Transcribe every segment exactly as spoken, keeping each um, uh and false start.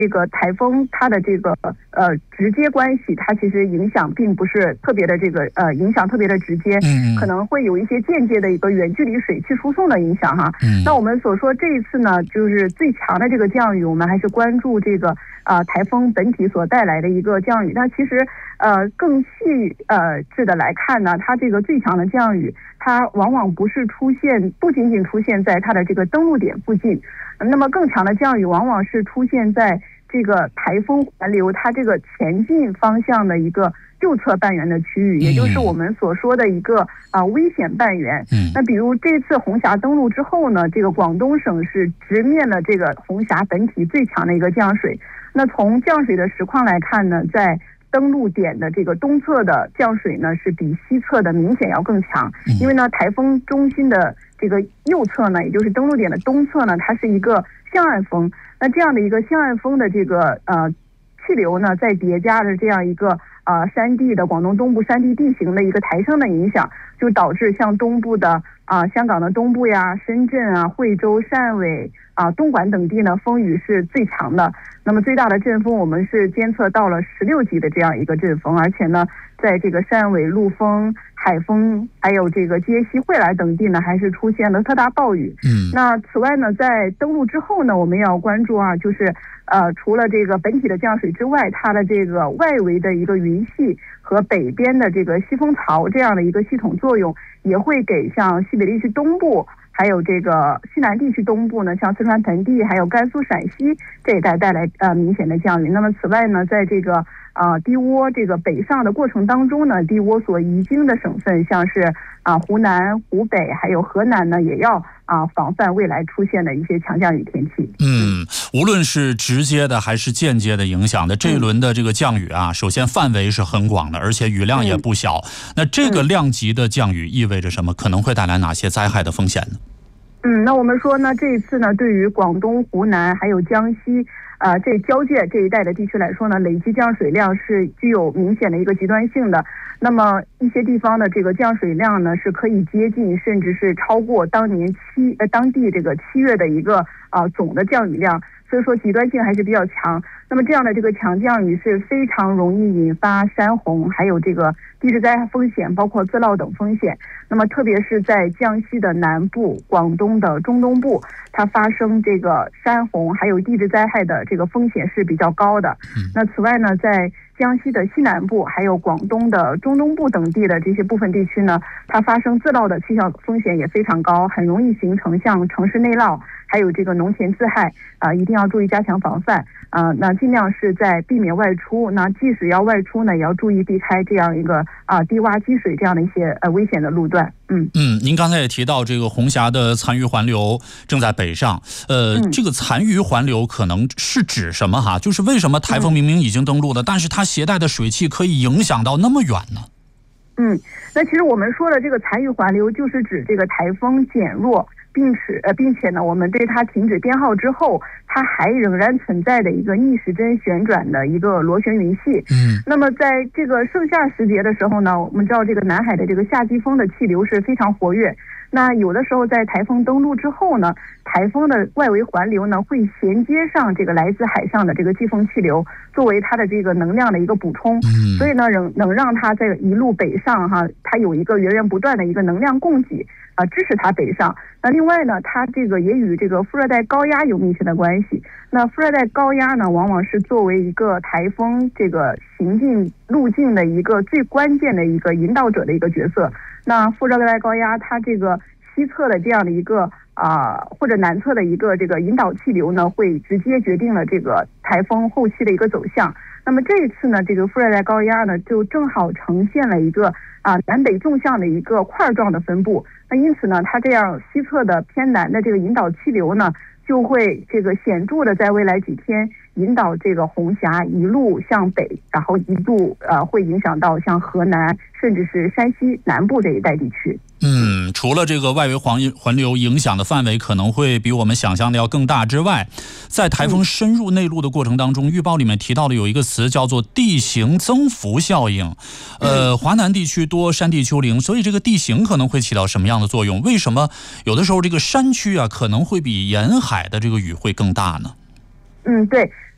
这个台风它的这个呃直接关系，它其实影响并不是特别的这个呃影响特别的直接， 嗯， 可能会有一些间接的一个远距离水汽输送的影响哈。 嗯， 那我们所说这一次呢，就是最强的这个降雨，我们还是关注这个啊、呃、台风本体所带来的一个降雨。那其实呃更细呃致的来看呢，它这个最强的降雨，它往往不是出现不仅仅出现在它的这个登陆点附近，那么更强的降雨往往是出现在这个台风环流它这个前进方向的一个右侧半圆的区域，也就是我们所说的一个啊、呃、危险半圆。 嗯， 那比如这次红霞登陆之后呢，这个广东省是直面了这个红霞本体最强的一个降水。那从降水的实况来看呢，在登陆点的这个东侧的降水呢是比西侧的明显要更强，因为呢台风中心的这个右侧呢，也就是登陆点的东侧呢，它是一个向岸风。那这样的一个向岸风的这个呃气流呢，再叠加着这样一个呃山地的广东东部山地地形的一个抬升的影响，就导致像东部的啊、呃、香港的东部呀、深圳啊、惠州、汕尾啊、呃、东莞等地呢，风雨是最强的。那么最大的阵风我们是监测到了十六级的这样一个阵风，而且呢，在这个汕尾、陆丰、海丰还有这个接西、惠来等地呢，还是出现了特大暴雨。 嗯， 那此外呢，在登陆之后呢，我们要关注啊，就是呃，除了这个本体的降水之外，它的这个外围的一个云系和北边的这个西风槽这样的一个系统作用，也会给像西北地区东部还有这个西南地区东部呢，像四川盆地还有甘肃陕西这一带带来呃明显的降雨。那么此外呢，在这个啊、呃、低涡这个北上的过程当中呢，低涡所移经的省份，像是啊、呃、湖南、湖北还有河南呢，也要啊、呃、防范未来出现的一些强降雨天气。 嗯，无论是直接的还是间接的影响的，这一轮的这个降雨啊，首先范围是很广的，而且雨量也不小。嗯、那这个量级的降雨意味着什么？可能会带来哪些灾害的风险呢？ 嗯，那我们说呢，这一次呢，对于广东、湖南还有江西啊、呃、这交界这一带的地区来说呢，累计降水量是具有明显的一个极端性的。那么一些地方的这个降水量呢，是可以接近甚至是超过当年七呃当地这个七月的一个啊、呃、总的降雨量，所以说极端性还是比较强。那么这样的这个强降雨是非常容易引发山洪，还有这个地质灾害风险，包括自涝等风险。那么特别是在江西的南部、广东的中东部，它发生这个山洪还有地质灾害的这个风险是比较高的。那此外呢，在江西的西南部还有广东的中东部等地的这些部分地区呢，它发生自涝的气象风险也非常高，很容易形成像城市内涝还有这个农田自害啊、呃，一定要注意加强防范啊、呃。那尽量是在避免外出，那即使要外出呢，也要注意避开这样一个啊、呃、低洼积水这样的一些呃危险的路段。嗯嗯，您刚才也提到这个红霞的残余环流正在北上，呃，嗯、这个残余环流可能是指什么哈？就是为什么台风明明已经登陆了，嗯、但是它携带的水汽可以影响到那么远呢？ 嗯，那其实我们说的这个残余环流，就是指这个台风减弱。并且呃，并且呢，我们对它停止编号之后，它还仍然存在的一个逆时针旋转的一个螺旋云系。 嗯， 那么在这个盛夏时节的时候呢，我们知道这个南海的这个夏季风的气流是非常活跃。那有的时候在台风登陆之后呢，台风的外围环流呢会衔接上这个来自海上的这个季风气流，作为它的这个能量的一个补充。 嗯， 所以呢，能能让它在一路北上哈，它有一个源源不断的一个能量供给啊、呃，支持它北上。那另外呢，它这个也与这个副热带高压有密切的关系。那副热带高压呢，往往是作为一个台风这个行进路径的一个最关键的一个引导者的一个角色。那副热带高压它这个西侧的这样的一个啊、呃、或者南侧的一个这个引导气流呢，会直接决定了这个台风后期的一个走向。那么这一次呢，这个副热带高压呢，就正好呈现了一个啊、呃、南北纵向的一个块状的分布。那因此呢，它这样西侧的偏南的这个引导气流呢，就会这个显著的在未来几天引导这个红霞一路向北，然后一路呃会影响到像河南甚至是山西南部这一带地区。 嗯，除了这个外围环环流影响的范围可能会比我们想象的要更大之外，在台风深入内陆的过程当中，预报里面提到的有一个词叫做地形增幅效应。呃，华南地区多山地丘陵，所以这个地形可能会起到什么样的作用？为什么有的时候这个山区啊可能会比沿海的这个雨会更大呢？ 嗯，对。那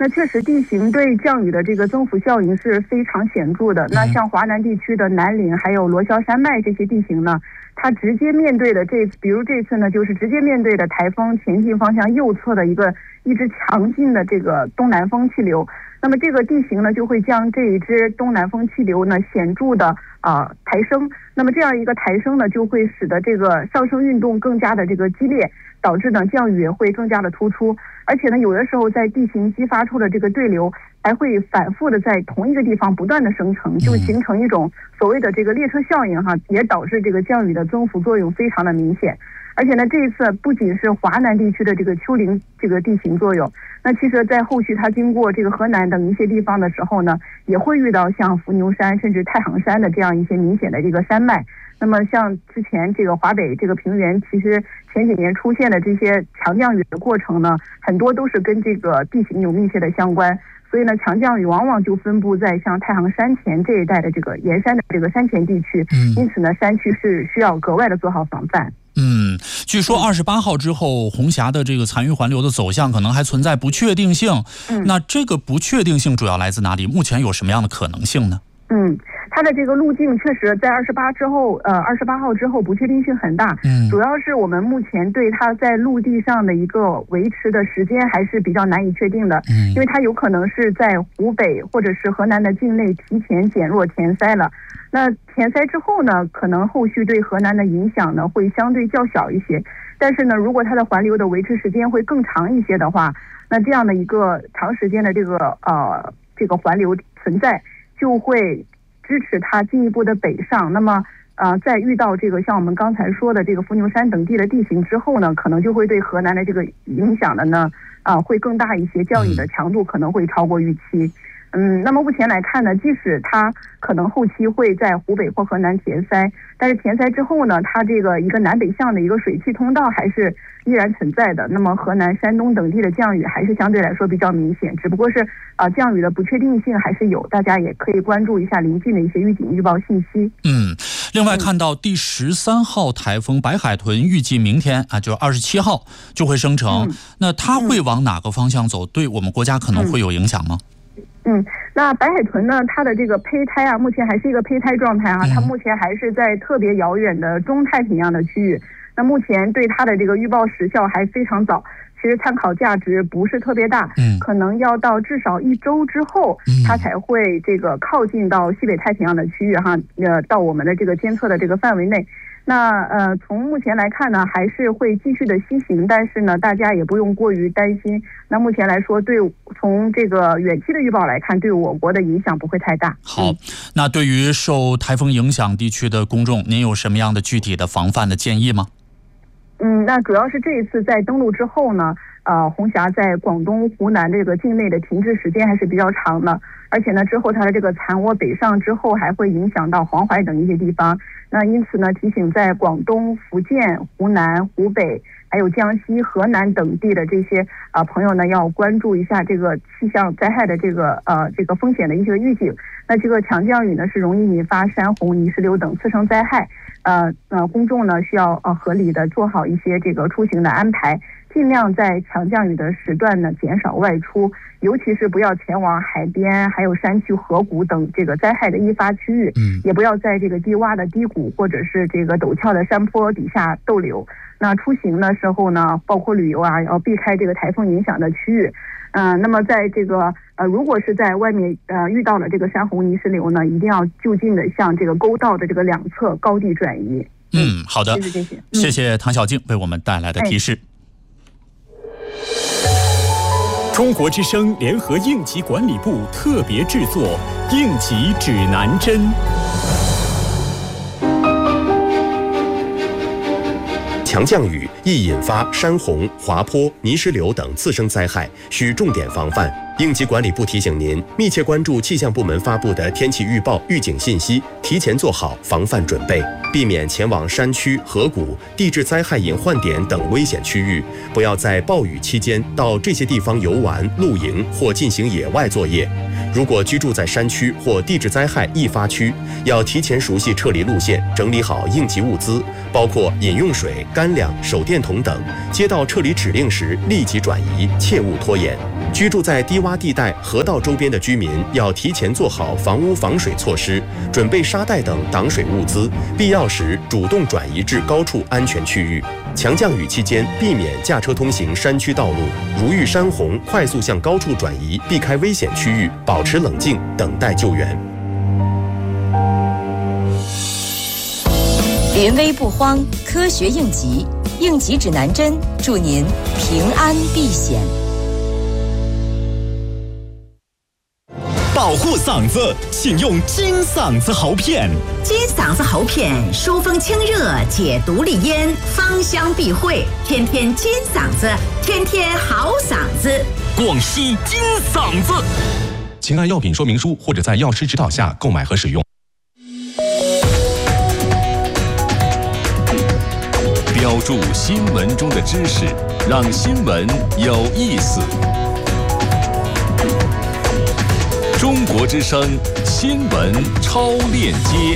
那确实地形对降雨的这个增幅效应是非常显著的。那像华南地区的南岭还有罗霄山脉这些地形呢，它直接面对的这比如这次呢，就是直接面对的台风前进方向右侧的一个一支强劲的这个东南风气流。那么这个地形呢，就会将这一支东南风气流呢显著的啊、呃、抬升。那么这样一个抬升呢，就会使得这个上升运动更加的这个激烈，导致呢降雨也会更加的突出。而且呢，有的时候在地形激发出的这个对流，还会反复的在同一个地方不断的生成，就形成一种所谓的这个列车效应哈，也导致这个降雨的增幅作用非常的明显。而且呢，这一次不仅是华南地区的这个丘陵这个地形作用，那其实在后续它经过这个河南等一些地方的时候呢，也会遇到像伏牛山甚至太行山的这样一些明显的这个山脉。那么像之前这个华北这个平原，其实前几年出现的这些强降雨的过程呢，很多都是跟这个地形有密切的相关。所以呢，强降雨往往就分布在像太行山前这一带的这个沿山的这个山前地区，因此呢，山区是需要格外的做好防范。 嗯，据说二十八号之后，红霞的这个残余环流的走向可能还存在不确定性。嗯，那这个不确定性主要来自哪里？目前有什么样的可能性呢？ 嗯，它的这个路径确实在二十八之后，呃，二十八号之后不确定性很大。嗯，主要是我们目前对它在陆地上的一个维持的时间还是比较难以确定的。嗯，因为它有可能是在湖北或者是河南的境内提前减弱填塞了。那填塞之后呢，可能后续对河南的影响呢会相对较小一些。但是呢，如果它的环流的维持时间会更长一些的话，那这样的一个长时间的这个呃这个环流存在，就会支持它进一步的北上。那么呃在遇到这个像我们刚才说的这个伏牛山等地的地形之后呢，可能就会对河南的这个影响的呢啊、呃、会更大一些，降雨的强度可能会超过预期。嗯，那么目前来看呢，即使它可能后期会在湖北或河南填塞，但是填塞之后呢，它这个一个南北向的一个水汽通道还是依然存在的。那么河南、山东等地的降雨还是相对来说比较明显，只不过是啊、呃、降雨的不确定性还是有，大家也可以关注一下临近的一些预警预报信息。 嗯，另外看到第十三号台风白海豚预计明天啊，就二十七号就会生成、嗯，那它会往哪个方向走？对我们国家可能会有影响吗？ 嗯，那白海豚呢，它的这个胚胎啊，目前还是一个胚胎状态啊，它目前还是在特别遥远的中太平洋的区域。那目前对它的这个预报时效还非常早，其实参考价值不是特别大，嗯，可能要到至少一周之后，它才会这个靠近到西北太平洋的区域哈，呃，到我们的这个监测的这个范围内。那呃，从目前来看呢，还是会继续的西行，但是呢，大家也不用过于担心。那目前来说，对从这个远期的预报来看，对我国的影响不会太大。 好，嗯、那对于受台风影响地区的公众，您有什么样的具体的防范的建议吗？ 嗯，那主要是这一次在登陆之后呢，呃，红霞在广东、湖南这个境内的停滞时间还是比较长的，而且呢，之后它的这个残涡北上之后，还会影响到黄淮等一些地方。那因此呢，提醒在广东、福建、湖南、湖北，还有江西、河南等地的这些啊、呃、朋友呢，要关注一下这个气象灾害的这个呃这个风险的一些预警。那这个强降雨呢，是容易引发山洪、泥石流等次生灾害。呃呃，公众呢需要呃合理的做好一些这个出行的安排，尽量在强降雨的时段呢减少外出，尤其是不要前往海边、还有山区、河谷等这个灾害的易发区域，嗯，也不要在这个低洼的低谷或者是这个陡峭的山坡底下逗留。那出行的时候呢，包括旅游啊，要避开这个台风影响的区域。嗯、呃，那么在这个呃，如果是在外面呃遇到了这个山洪泥石流呢，一定要就近的向这个沟道的这个两侧高地转移。 嗯，好的， 谢谢谢谢， 谢谢唐小静为我们带来的提示。 哎、中国之声联合应急管理部特别制作《应急指南针》。 强降雨易引发山洪、滑坡、泥石流等次生灾害，需重点防范。应急管理部提醒您，密切关注气象部门发布的天气预报、预警信息，提前做好防范准备，避免前往山区、河谷、地质灾害隐患点等危险区域。不要在暴雨期间到这些地方游玩、露营或进行野外作业。如果居住在山区或地质灾害易发区，要提前熟悉撤离路线，整理好应急物资， 包括饮用水、干粮、手电筒等，接到撤离指令时立即转移，切勿拖延。居住在低洼地带、河道周边的居民要提前做好房屋防水措施，准备沙袋等挡水物资，必要时主动转移至高处安全区域。强降雨期间，避免驾车通行山区道路，如遇山洪，快速向高处转移，避开危险区域，保持冷静，等待救援。 临危不慌，科学应急，应急指南针，祝您平安避险。 保护嗓子，请用金嗓子喉片。 金嗓子喉片疏风清热，解毒利咽，芳香避秽，天天金嗓子，天天好嗓子。 广西金嗓子。 请按药品说明书或者在药师指导下购买和使用。 标注新闻中的知识，让新闻有意思。中国之声新闻超链接，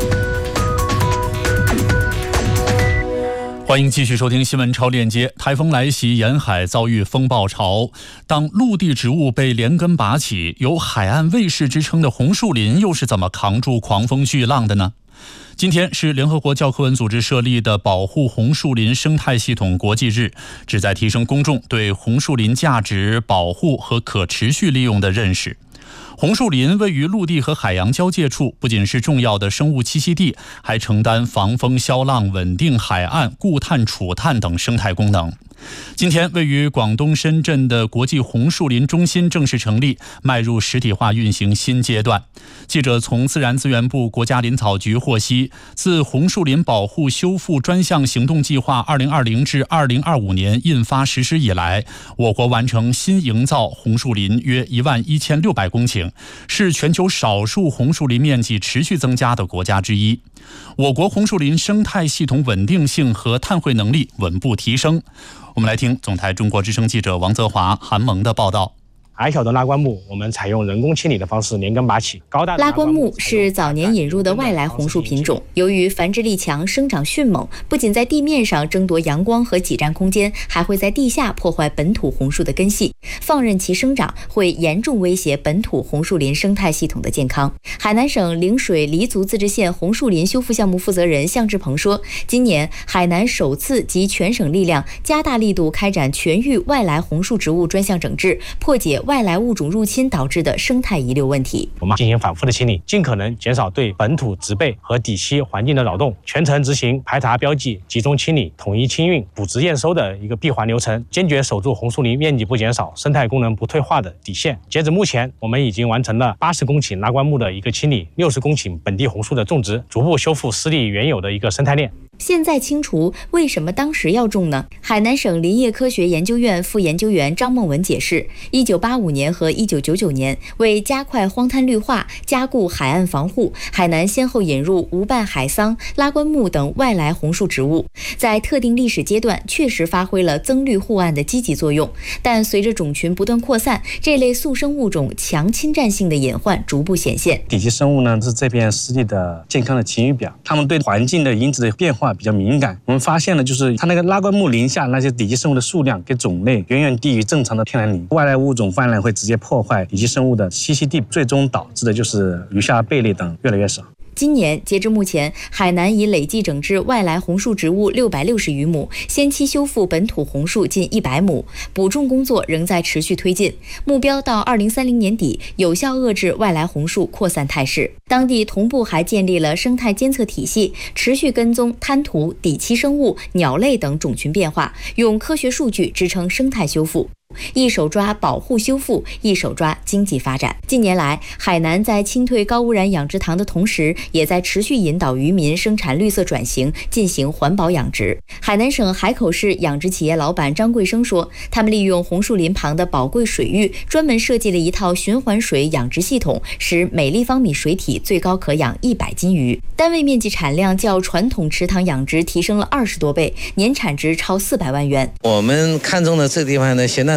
欢迎继续收听新闻超链接。台风来袭，沿海遭遇风暴潮。当陆地植物被连根拔起，有海岸卫士之称的红树林又是怎么扛住狂风巨浪的呢？今天是联合国教科文组织设立的保护红树林生态系统国际日，旨在提升公众对红树林价值、保护和可持续利用的认识。红树林位于陆地和海洋交界处，不仅是重要的生物栖息地，还承担防风消浪、稳定海岸、固碳储碳等生态功能。今天，位于广东深圳的国际红树林中心正式成立，迈入实体化运行新阶段。记者从自然资源部国家林草局获悉，自红树林保护修复专项行动计划二零二零至二零二五年印发实施以来，我国完成新营造红树林约一万一千六百公顷，是全球少数红树林面积持续增加的国家之一。我国红树林生态系统稳定性和碳汇能力稳步提升。我们来听总台中国之声记者王泽华、韩萌的报道。 矮小的拉棺木，我们采用人工清理的方式连根拔起。高大的拉棺木是早年引入的外来红树品种，由于繁殖力强、生长迅猛，不仅在地面上争夺阳光和挤占空间，还会在地下破坏本土红树的根系。放任其生长，会严重威胁本土红树林生态系统的健康。海南省陵水黎族自治县红树林修复项目负责人向志鹏说，今年海南首次集全省力量，加大力度开展全域外来红树植物专项整治，破解外来物种入侵导致的生态遗留问题。 我们进行反复的清理，尽可能减少对本土植被和底栖环境的扰动，全程执行排查标记、集中清理、统一清运、补植验收的一个闭环流程，坚决守住红树林面积不减少、生态功能不退化的底线。截止目前，我们已经完成了八十公顷拉棺木的一个清理，六十公顷本地红树的种植，逐步修复湿地原有的一个生态链。 现在清除，为什么当时要种呢？海南省林业科学研究院副研究员张梦文解释，一九八五年和一九九九年，为加快荒滩绿化、加固海岸防护，海南先后引入无瓣海桑、拉棺木等外来红树植物，在特定历史阶段确实发挥了增绿护岸的积极作用。但随着种群不断扩散，这类速生物种强侵占性的隐患逐步显现。 底栖生物呢，是这片湿地的健康的晴雨表，它们对环境的因子的变化比较敏感。我们发现了，就是它那个拉棺木林下那些底栖生物的数量跟种类远远低于正常的天然林，外来物种泛滥会直接破坏底栖生物的栖息地，最终导致的就是鱼虾贝类等越来越少。 今年截至目前，海南已累计整治外来红树植物六百六十余亩，先期修复本土红树近一百亩，补种工作仍在持续推进，目标到二零三零年底有效遏制外来红树扩散态势。当地同步还建立了生态监测体系，持续跟踪滩涂、底栖生物、鸟类等种群变化，用科学数据支撑生态修复。一手抓保护修复，一手抓经济发展。近年来，海南在清退高污染养殖塘的同时，也在持续引导渔民生产绿色转型，进行环保养殖。海南省海口市养殖企业老板张贵生说，他们利用红树林旁的宝贵水域，专门设计了一套循环水养殖系统，使每立方米水体最高可养一百斤鱼，单位面积产量较传统池塘养殖提升了二十多倍，年产值超四百万元。 我们看中的这个地方呢，咸淡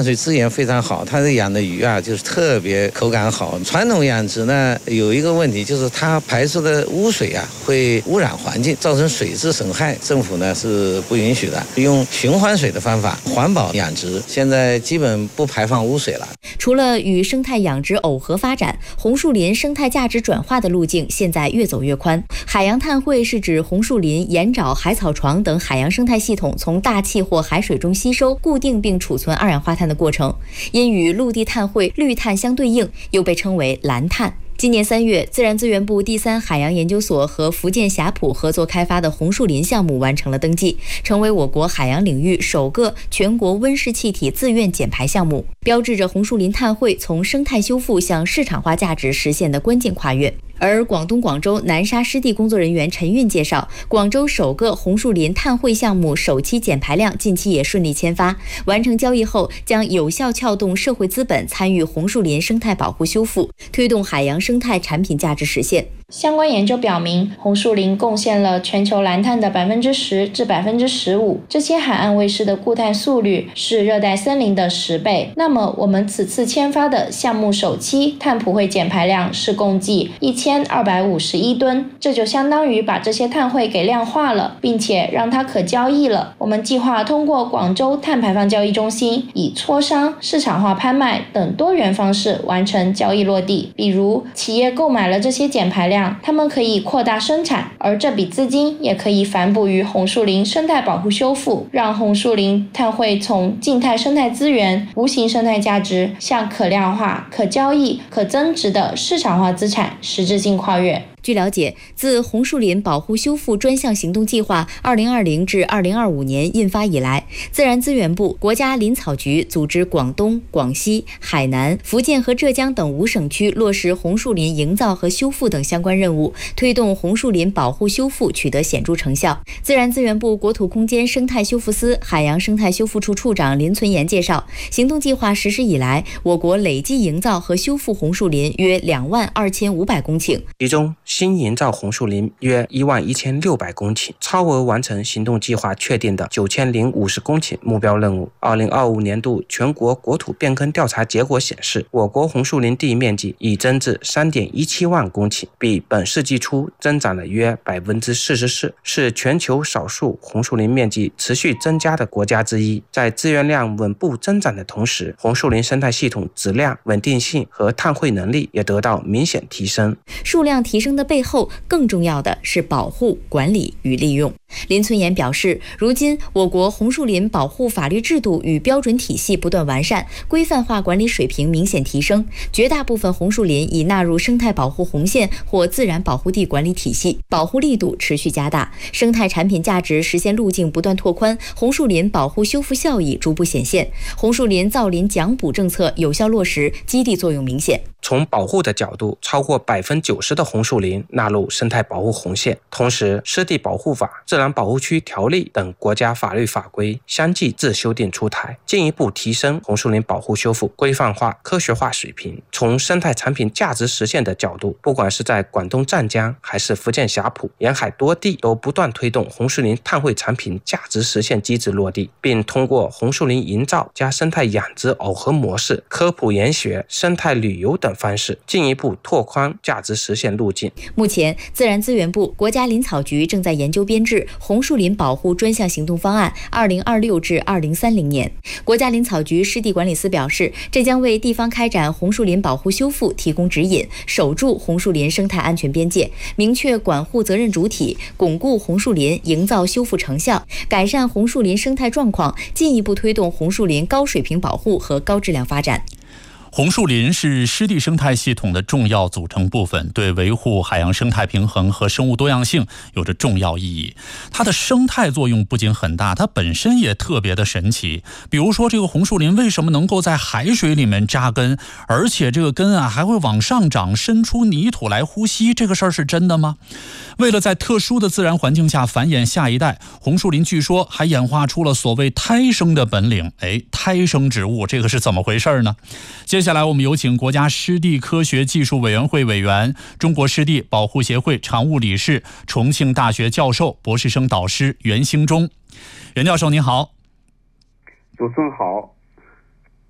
水资源非常好，它养的鱼啊就是特别口感好。传统养殖呢有一个问题，就是它排出的污水啊会污染环境，造成水质损害，政府呢是不允许的。用循环水的方法环保养殖，现在基本不排放污水了。 除了与生态养殖耦合发展，红树林生态价值转化的路径现在越走越宽。海洋碳汇是指红树林、盐沼、海草床等海洋生态系统从大气或海水中吸收、固定并储存二氧化碳的过程，因与陆地碳汇、绿碳相对应，又被称为蓝碳。今年三月，自然资源部第三海洋研究所和福建霞浦合作开发的红树林项目完成了登记，成为我国海洋领域首个全国温室气体自愿减排项目，标志着红树林碳汇从生态修复向市场化价值实现的关键跨越。而广东广州南沙湿地工作人员陈运介绍，广州首个红树林碳汇项目首期减排量近期也顺利签发，完成交易后将有效撬动社会资本参与红树林生态保护修复，推动海洋生态产品价值实现。 相关研究表明，红树林贡献了全球蓝碳的百分之十至百分之十五，这些海岸卫士的固碳速率是热带森林的十倍。那么，我们此次签发的项目首期碳普惠减排量是共计一千二百五十一吨，这就相当于把这些碳汇给量化了，并且让它可交易了。我们计划通过广州碳排放交易中心，以磋商、市场化拍卖等多元方式完成交易落地。比如，企业购买了这些减排量，他们可以扩大生产，而这笔资金也可以反哺于红树林生态保护修复，让红树林碳汇从静态生态资源、无形生态价值向可量化、可交易、可增值的市场化资产实质性跨越。 据了解，自红树林保护修复专项行动计划二零二零至二零二五年印发以来，自然资源部、国家林草局组织广东、广西、海南、福建和浙江等五省区落实红树林营造和修复等相关任务，推动红树林保护修复取得显著成效。自然资源部国土空间生态修复司海洋生态修复处处长林存言介绍，行动计划实施以来，我国累计营造和修复红树林约两万二千五百公顷， 其中新营造红树林约一万一千六百公顷，超额完成行动计划确定的九千零五十公顷目标任务。二零二五年度全国国土变更调查结果显示，我国红树林地面积已增至三点一七万公顷，比本世纪初增长了约百分之四十四，是全球少数红树林面积持续增加的国家之一。在资源量稳步增长的同时，红树林生态系统质量、稳定性和碳汇能力也得到明显提升。 数量提升的背后，更重要的是保护、管理与利用。林存言表示，如今我国红树林保护法律制度与标准体系不断完善，规范化管理水平明显提升，绝大部分红树林已纳入生态保护红线或自然保护地管理体系，保护力度持续加大，生态产品价值实现路径不断拓宽，红树林保护修复效益逐步显现，红树林造林奖补政策有效落实，激励作用明显。 从保护的角度，超过百分之九十的红树林纳入生态保护红线。同时，湿地保护法、自然保护区条例等国家法律法规相继自修订出台，进一步提升红树林保护修复规范化、科学化水平。从生态产品价值实现的角度，不管是在广东湛江还是福建霞浦，沿海多地都不断推动红树林碳汇产品价值实现机制落地，并通过红树林营造加生态养殖耦合模式、科普研学、生态旅游等方式，进一步拓宽价值实现路径。 目前，自然资源部、国家林草局正在研究编制红树林保护专项行动方案二零二六至二零三零年。国家林草局湿地管理司表示，这将为地方开展红树林保护修复提供指引，守住红树林生态安全边界，明确管护责任主体，巩固红树林营造修复成效，改善红树林生态状况，进一步推动红树林高水平保护和高质量发展。 红树林是湿地生态系统的重要组成部分，对维护海洋生态平衡和生物多样性有着重要意义。它的生态作用不仅很大，它本身也特别的神奇。比如说，这个红树林为什么能够在海水里面扎根，而且这个根啊还会往上长，伸出泥土来呼吸，这个事儿是真的吗？为了在特殊的自然环境下繁衍下一代，红树林据说还演化出了所谓胎生的本领。哎，胎生植物，这个是怎么回事呢？接下来我们有请国家湿地科学技术委员会委员、中国湿地保护协会常务理事、重庆大学教授、博士生导师袁兴忠。袁教授您好。 主持人好。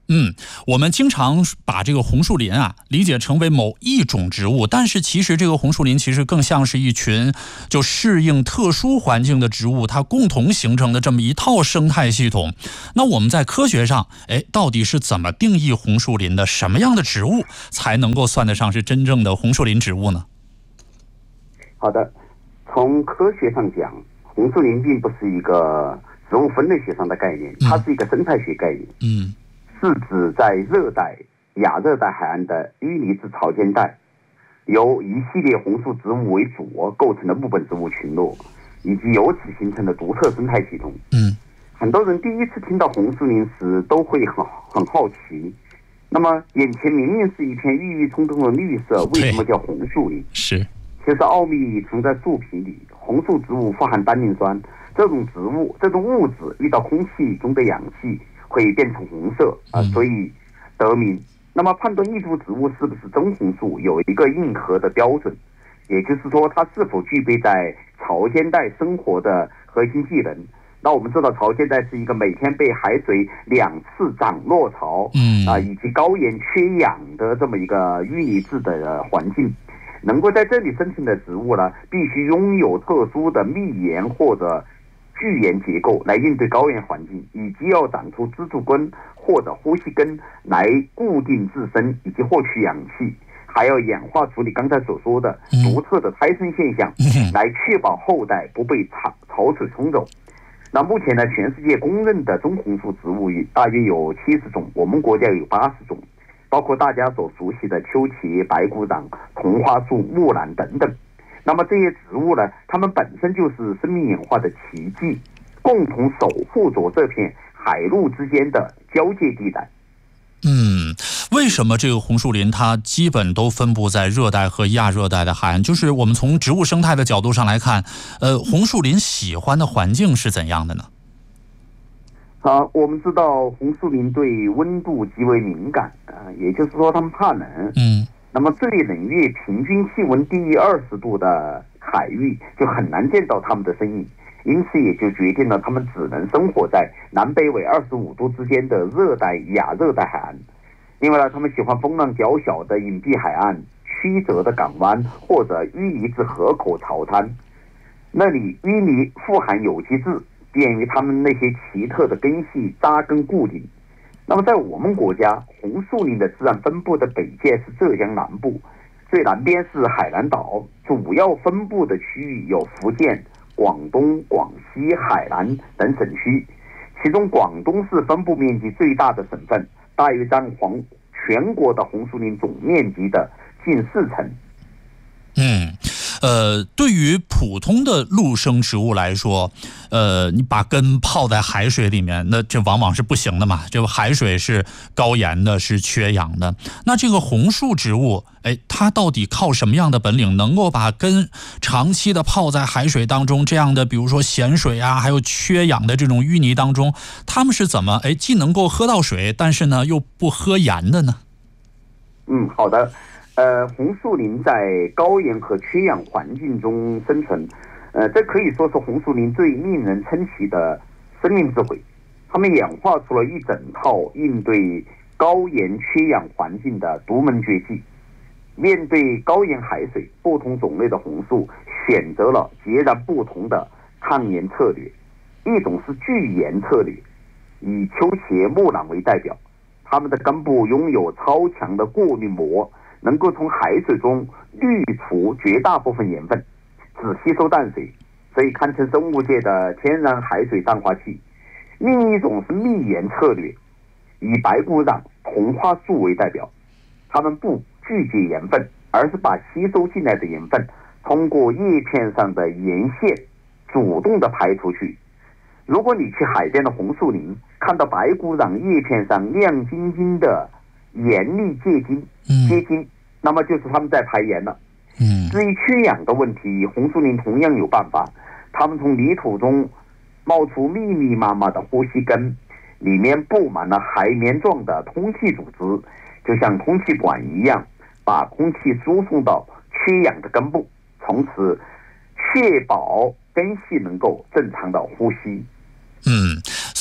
嗯，我们经常把这个红树林啊理解成为某一种植物，但是其实这个红树林其实更像是一群就适应特殊环境的植物，它共同形成的这么一套生态系统。那我们在科学上，哎，到底是怎么定义红树林的？什么样的植物才能够算得上是真正的红树林植物呢？ 好的，从科学上讲，红树林并不是一个植物分类学上的概念，它是一个生态学概念。 嗯。 是指在热带、亚热带海岸的淤泥质潮间带，由一系列红树植物为主构成的木本植物群落，以及由此形成的独特生态系统。 嗯， 很多人第一次听到红树林时都会很很好奇，那么眼前明明是一片郁郁葱葱的绿色，为什么叫红树林？ 是， 其实奥秘藏在树皮里。红树植物富含单宁酸，这种植物这种物质遇到空气中的氧气会变成红色啊、呃，所以得名。那么判断一株植物是不是真红树有一个硬核的标准，也就是说它是否具备在潮间带生活的核心技能。那我们知道潮间带是一个每天被海水两次涨落潮，嗯啊、呃，以及高盐缺氧的这么一个淤泥质的环境。能够在这里生存的植物呢，必须拥有特殊的密盐或者巨岩结构来应对高原环境，以及要长出支柱根或者呼吸根来固定自身以及获取氧气，还要演化出你刚才所说的独特的胎生现象，来确保后代不被潮潮水冲走。那目前呢，全世界公认的中红树植物大约有七十种，我们国家有八十种，包括大家所熟悉的秋茄、白骨掌、同花树、木兰等等。那么这些植物呢，它们本身就是生命演化的奇迹，共同守护着这片海陆之间的交界地带。 嗯，为什么这个红树林它基本都分布在热带和亚热带的海岸？就是我们从植物生态的角度上来看，呃，红树林喜欢的环境是怎样的呢？ 啊，我们知道红树林对温度极为敏感啊、呃，也就是说它们怕冷。 嗯。 那么最冷月平均气温低于二十度的海域就很难见到它们的身影，因此也就决定了它们只能生活在南北纬二十五度之间的热带亚热带海岸。另外呢，它们喜欢风浪较小的隐蔽海岸、曲折的港湾或者淤泥质河口潮滩，那里淤泥富含有机质，便于它们那些奇特的根系扎根固定。那么在我们国家，红树林的自然分布的北界是浙江南部，最南边是海南岛，主要分布的区域有福建、广东、广西、海南等省区，其中广东是分布面积最大的省份，大约占黄全国的红树林总面积的近四成。 嗯，呃，对于普通的陆生植物来说，呃，你把根泡在海水里面，那这往往是不行的嘛。这个海水是高盐的，是缺氧的。那这个红树植物，哎，它到底靠什么样的本领，能够把根长期的泡在海水当中，这样的比如说咸水啊，还有缺氧的这种淤泥当中，它们是怎么哎既能够喝到水，但是呢又不喝盐的呢？ 嗯，好的。呃，红树林在高盐和缺氧环境中生存，呃，这可以说是红树林最令人称奇的生命智慧。他们演化出了一整套应对高盐缺氧环境的独门绝技。面对高盐海水，不同种类的红树选择了截然不同的抗盐策略。一种是拒盐策略，以秋茄、木兰为代表，它们的根部拥有超强的过滤膜，能够从海水中滤除绝大部分盐分，只吸收淡水，所以堪称生物界的天然海水淡化器。另一种是密盐策略，以白骨掌、同花树为代表，它们不拒绝盐分，而是把吸收进来的盐分通过叶片上的盐腺主动的排出去。如果你去海边的红树林，看到白骨掌叶片上亮晶晶的盐粒结晶，结晶，那么就是他们在排盐了。 嗯， 至于缺氧的问题，红树林同样有办法。他们从泥土中冒出密密麻麻的呼吸根，里面布满了海绵状的通气组织，就像空气管一样，把空气输送到缺氧的根部，从此确保根系能够正常的呼吸。 嗯，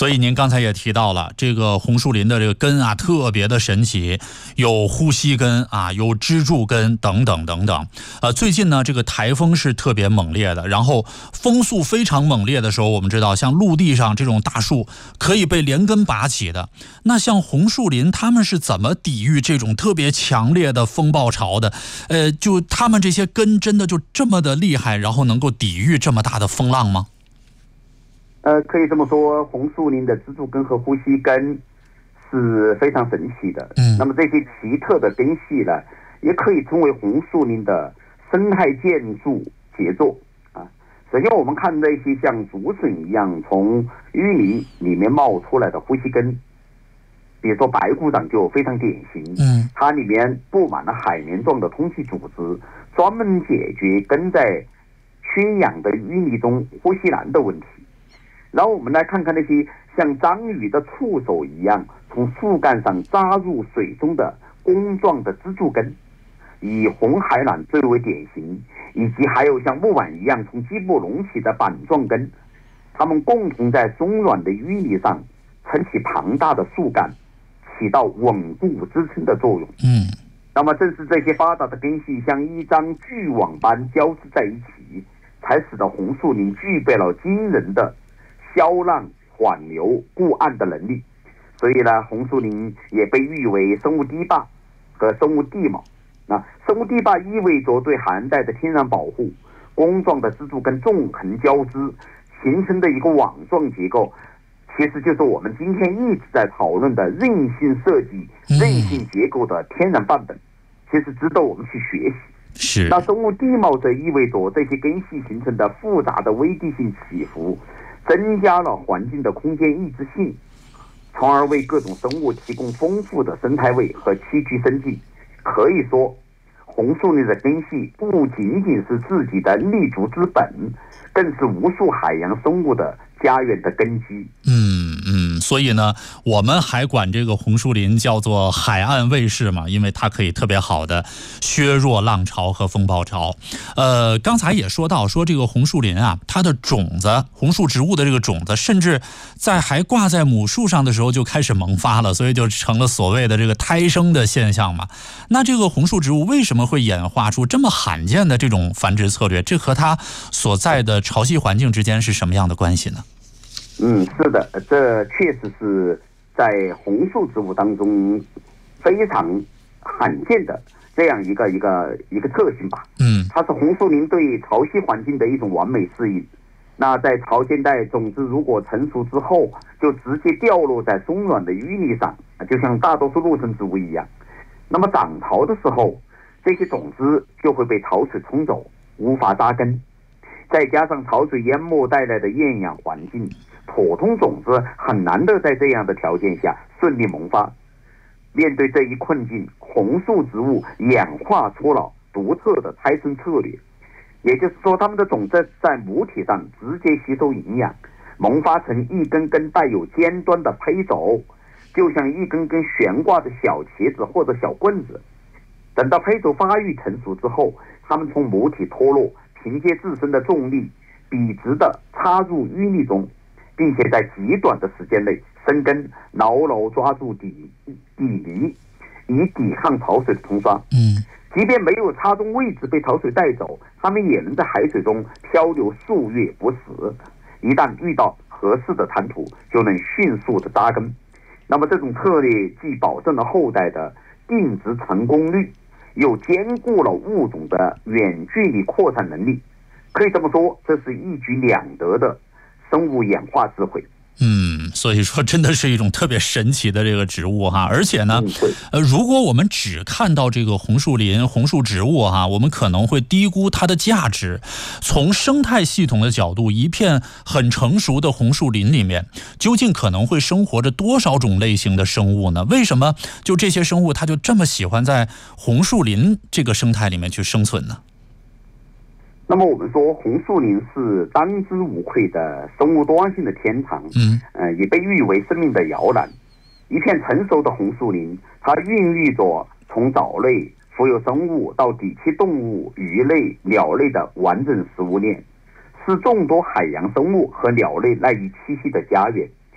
所以您刚才也提到了，这个红树林的这个根啊，特别的神奇，有呼吸根啊，有支柱根等等等等。呃，最近呢，这个台风是特别猛烈的，然后风速非常猛烈的时候，我们知道，像陆地上这种大树可以被连根拔起的。那像红树林，他们是怎么抵御这种特别强烈的风暴潮的？呃，就他们这些根真的就这么的厉害，然后能够抵御这么大的风浪吗？ 呃，可以这么说，红树林的支柱根和呼吸根是非常神奇的。嗯，那么这些奇特的根系呢，也可以称为红树林的生态建筑杰作啊。首先，我们看那些像竹笋一样从淤泥里面冒出来的呼吸根，比如说白骨掌就非常典型。嗯，它里面布满了海绵状的通气组织，专门解决根在缺氧的淤泥中呼吸难的问题。然后我们来看看那些像章鱼的触手一样从树干上扎入水中的弓状的支柱根，以红海榄最为典型，以及还有像木碗一样从基部隆起的板状根，它们共同在松软的淤泥上撑起庞大的树干，起到稳固支撑的作用。嗯，那么正是这些发达的根系像一张巨网般交织在一起，才使得红树林具备了惊人的消浪缓流固岸的能力。所以呢，红树林也被誉为生物堤坝和生物地貌。那生物堤坝意味着对海岸带的天然保护，弓状的支柱根纵横交织形成的一个网状结构，其实就是我们今天一直在讨论的韧性设计、韧性结构的天然范本，其实值得我们去学习。 是。 那生物地貌则意味着这些根系形成的复杂的微地性起伏，增加了环境的空间抑制性，从而为各种生物提供丰富的生态位和栖居生境。可以说，红树林的根系不仅仅是自己的立足之本，更是无数海洋生物的家园的根基。 嗯嗯，所以呢，我们还管这个红树林叫做海岸卫士嘛，因为它可以特别好的削弱浪潮和风暴潮。呃，刚才也说到，说这个红树林啊，它的种子，红树植物的这个种子，甚至在还挂在母树上的时候就开始萌发了，所以就成了所谓的这个胎生的现象嘛。那这个红树植物为什么会演化出这么罕见的这种繁殖策略？这和它所在的潮汐环境之间是什么样的关系呢？ 嗯，是的，这确实是在红树植物当中非常罕见的这样一个一个一个特性吧。嗯，它是红树林对潮汐环境的一种完美适应。那在潮间带种子如果成熟之后，就直接掉落在松软的淤泥上，就像大多数陆生植物一样。那么涨潮的时候，这些种子就会被潮水冲走，无法扎根。再加上潮水淹没带来的厌氧环境，普通种子很难的在这样的条件下顺利萌发。面对这一困境，红树植物演化出了独特的胎生策略，也就是说，它们的种子在母体上直接吸收营养，萌发成一根根带有尖端的胚轴，就像一根根悬挂的小茄子或者小棍子。等到胚轴发育成熟之后，它们从母体脱落，凭借自身的重力笔直地插入淤泥中，并且在极短的时间内生根，牢牢抓住底底泥，以抵抗潮水的冲刷。嗯，即便没有插中位置被潮水带走，它们也能在海水中漂流数月不死。一旦遇到合适的滩涂，就能迅速的扎根。那么这种策略既保证了后代的定植成功率，又兼顾了物种的远距离扩散能力。可以这么说，这是一举两得的生物演化智慧。 嗯，所以说真的是一种特别神奇的这个植物哈，而且呢，呃，如果我们只看到这个红树林、红树植物哈，我们可能会低估它的价值。从生态系统的角度，一片很成熟的红树林里面，究竟可能会生活着多少种类型的生物呢？为什么就这些生物它就这么喜欢在红树林这个生态里面去生存呢？ 那么我们说，红树林是当之无愧的生物多样性的天堂，嗯，呃，也被誉为生命的摇篮。一片成熟的红树林，它孕育着从藻类、浮游生物到底栖动物、鱼类、鸟类的完整食物链，是众多海洋生物和鸟类赖以栖息的家园。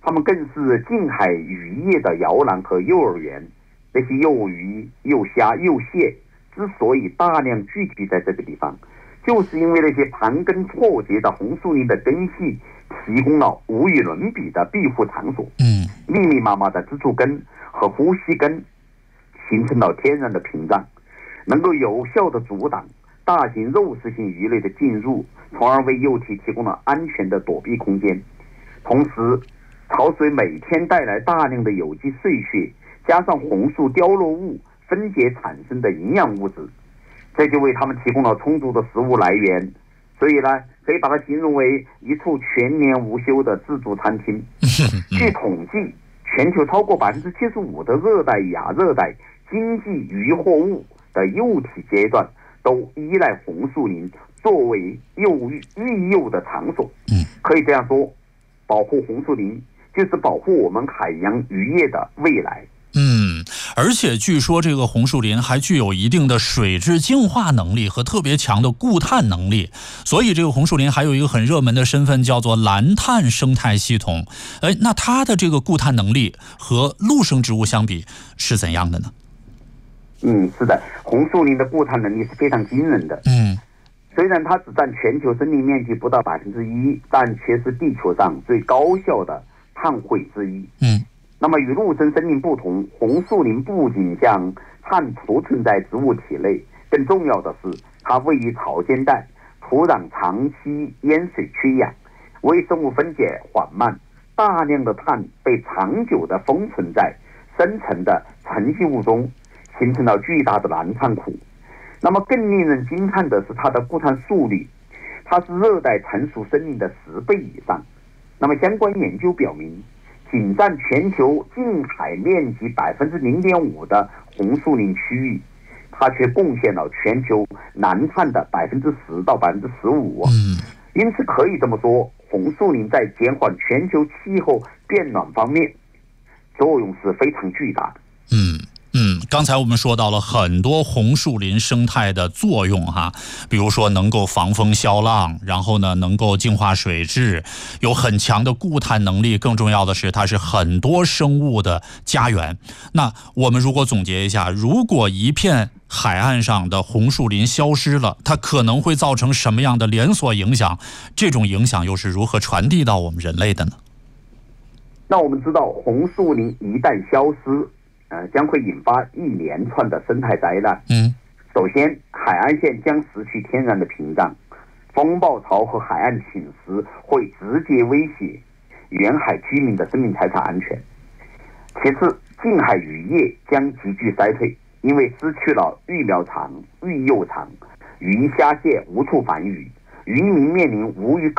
它们更是近海渔业的摇篮和幼儿园。这些幼鱼、幼虾、幼蟹之所以大量聚集在这个地方，就是因为那些盘根错节的红树林的根系提供了无与伦比的庇护场所。 嗯， 密密麻麻的支柱根和呼吸根形成了天然的屏障，能够有效的阻挡大型肉食性鱼类的进入，从而为幼体提供了安全的躲避空间。同时，潮水每天带来大量的有机碎屑，加上红树凋落物分解产生的营养物质，这就为它们提供了充足的食物来源。所以呢，可以把它形容为一处全年无休的自助餐厅。据统计，全球超过百分之七十五的热带、亚热带经济渔获物的幼体阶段都依赖红树林作为幼育育幼的场所。可以这样说，保护红树林就是保护我们海洋渔业的未来。 嗯，而且据说这个红树林还具有一定的水质净化能力和特别强的固碳能力，所以这个红树林还有一个很热门的身份，叫做蓝碳生态系统。哎，那它的这个固碳能力和陆生植物相比是怎样的呢？ 嗯，是的，红树林的固碳能力是非常惊人的。 嗯， 虽然它只占全球森林面积不到百分之一，但却是地球上最高效的碳汇之一。 嗯。 那么与陆生森林不同，红树林不仅将碳储存在植物体内，更重要的是它位于潮间带，土壤长期淹水缺氧，微生物分解缓慢，大量的碳被长久的封存在深层的沉积物中，形成了巨大的蓝碳库。那么更令人惊叹的是它的固碳速率，它是热带成熟森林的十倍以上。那么相关研究表明，仅占全球近海面积百分之零点五的红树林区域，它却贡献了全球蓝碳的百分之十到百分之十五。 嗯， 因此可以这么说，红树林在减缓全球气候变暖方面作用是非常巨大的。 嗯。嗯，刚才我们说到了很多红树林生态的作用哈，比如说能够防风消浪，然后呢能够净化水质，有很强的固碳能力，更重要的是它是很多生物的家园。那我们如果总结一下，如果一片海岸上的红树林消失了，它可能会造成什么样的连锁影响？这种影响又是如何传递到我们人类的呢？ 那我们知道，红树林一旦消失，呃，将会引发一连串的生态灾难。 嗯， 首先，海岸线将失去天然的屏障，风暴潮和海岸侵蚀会直接威胁沿海居民的生命财产安全。其次，近海渔业将急剧衰退，因为失去了育苗场、育幼场，鱼虾蟹无处繁育，渔民面临无鱼